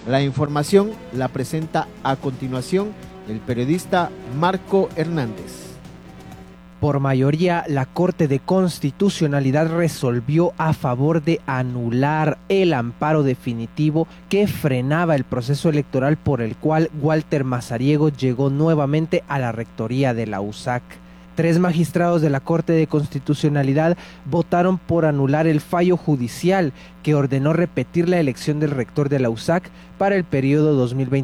La información la presenta a continuación el periodista Marco Hernández. Por mayoría, la Corte de Constitucionalidad resolvió a favor de anular el amparo definitivo que frenaba el proceso electoral por el cual Walter Mazariegos llegó nuevamente a la rectoría de la USAC. 3 magistrados de la Corte de Constitucionalidad votaron por anular el fallo judicial que ordenó repetir la elección del rector de la USAC para el periodo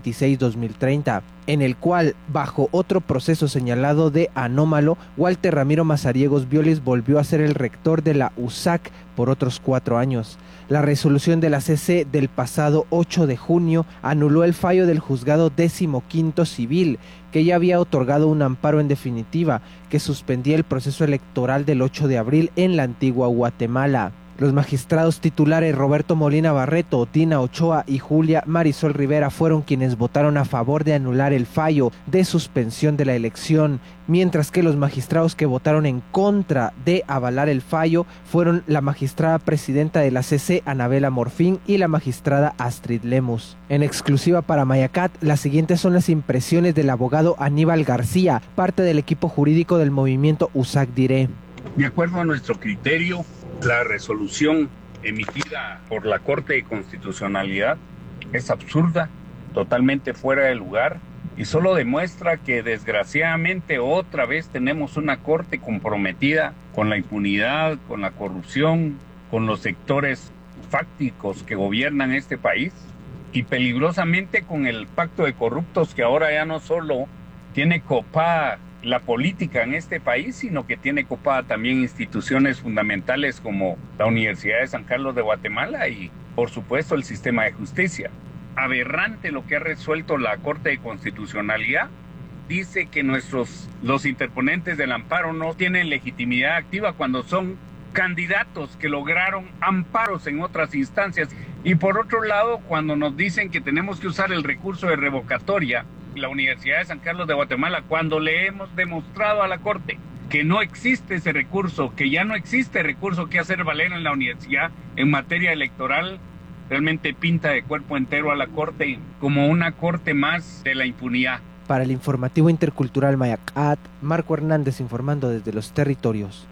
2026-2030, en el cual, bajo otro proceso señalado de anómalo, Walter Ramiro Mazariegos Violis volvió a ser el rector de la USAC por otros 4 años. La resolución de la CC del pasado 8 de junio anuló el fallo del juzgado 15º civil, que ya había otorgado un amparo en definitiva que suspendía el proceso electoral del 8 de abril en la antigua Guatemala. Los magistrados titulares Roberto Molina Barreto, Dina Ochoa y Julia Marisol Rivera fueron quienes votaron a favor de anular el fallo de suspensión de la elección, mientras que los magistrados que votaron en contra de avalar el fallo fueron la magistrada presidenta de la CC, Anabela Morfín, y la magistrada Astrid Lemus. En exclusiva para Mayacat, las siguientes son las impresiones del abogado Aníbal García, parte del equipo jurídico del movimiento USAC Diré. De acuerdo a nuestro criterio, la resolución emitida por la Corte de Constitucionalidad es absurda, totalmente fuera de lugar y solo demuestra que desgraciadamente otra vez tenemos una Corte comprometida con la impunidad, con la corrupción, con los sectores fácticos que gobiernan este país y peligrosamente con el pacto de corruptos que ahora ya no solo tiene copada la política en este país, sino que tiene copada también instituciones fundamentales como la Universidad de San Carlos de Guatemala y, por supuesto, el sistema de justicia. Aberrante lo que ha resuelto la Corte de Constitucionalidad. Dice que los interponentes del amparo no tienen legitimidad activa cuando son candidatos que lograron amparos en otras instancias. Y por otro lado, cuando nos dicen que tenemos que usar el recurso de revocatoria, la Universidad de San Carlos de Guatemala, cuando le hemos demostrado a la Corte que no existe ese recurso, que ya no existe recurso que hacer valer en la universidad en materia electoral, realmente pinta de cuerpo entero a la Corte como una Corte más de la impunidad. Para el informativo intercultural Mayacat, Marco Hernández informando desde los territorios.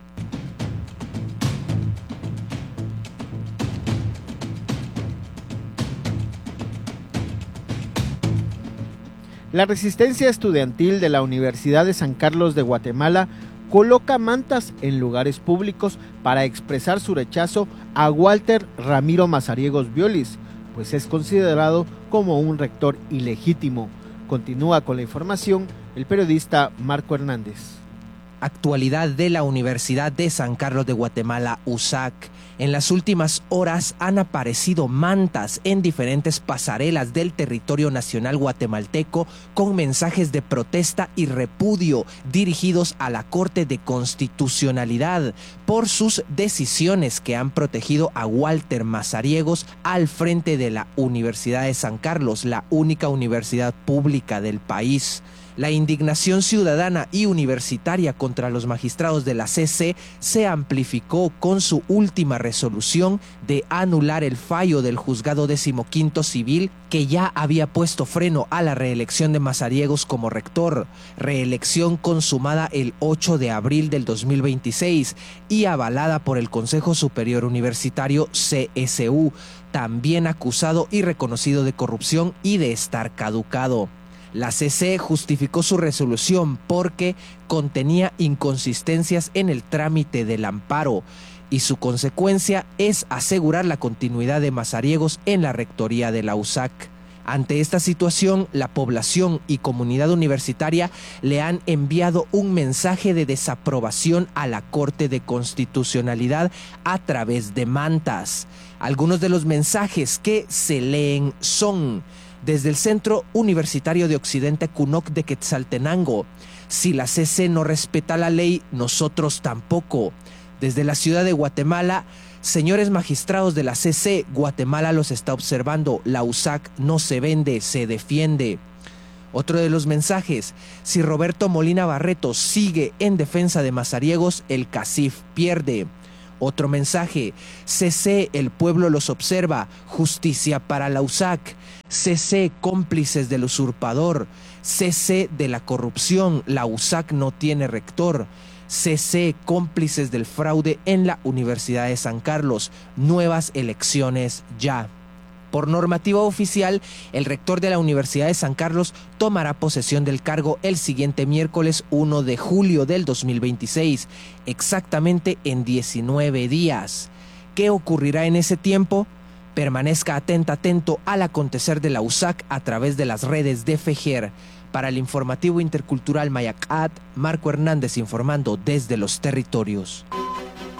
La resistencia estudiantil de la Universidad de San Carlos de Guatemala coloca mantas en lugares públicos para expresar su rechazo a Walter Ramiro Mazariegos Violis, pues es considerado como un rector ilegítimo. Continúa con la información el periodista Marco Hernández. Actualidad de la Universidad de San Carlos de Guatemala, USAC. En las últimas horas han aparecido mantas en diferentes pasarelas del territorio nacional guatemalteco con mensajes de protesta y repudio dirigidos a la Corte de Constitucionalidad por sus decisiones que han protegido a Walter Mazariegos al frente de la Universidad de San Carlos, la única universidad pública del país. La indignación ciudadana y universitaria contra los magistrados de la CC se amplificó con su última resolución de anular el fallo del juzgado 15º civil que ya había puesto freno a la reelección de Mazariegos como rector, reelección consumada el 8 de abril del 2026 y avalada por el Consejo Superior Universitario CSU, también acusado y reconocido de corrupción y de estar caducado. La CC justificó su resolución porque contenía inconsistencias en el trámite del amparo y su consecuencia es asegurar la continuidad de Mazariegos en la rectoría de la USAC. Ante esta situación, la población y comunidad universitaria le han enviado un mensaje de desaprobación a la Corte de Constitucionalidad a través de mantas. Algunos de los mensajes que se leen son: desde el Centro Universitario de Occidente CUNOC de Quetzaltenango, si la CC no respeta la ley, nosotros tampoco. Desde la ciudad de Guatemala, señores magistrados de la CC, Guatemala los está observando, la USAC no se vende, se defiende. Otro de los mensajes: si Roberto Molina Barreto sigue en defensa de Mazariegos, el CACIF pierde. Otro mensaje: CC, el pueblo los observa, justicia para la USAC. CC, cómplices del usurpador. CC de la corrupción, la USAC no tiene rector. CC, cómplices del fraude en la Universidad de San Carlos. Nuevas elecciones ya. Por normativa oficial, el rector de la Universidad de San Carlos tomará posesión del cargo el siguiente miércoles 1 de julio del 2026, exactamente en 19 días. ¿Qué ocurrirá en ese tiempo? Permanezca atento al acontecer de la USAC a través de las redes de FEJER. Para el informativo intercultural Mayacat, Marco Hernández informando desde los territorios.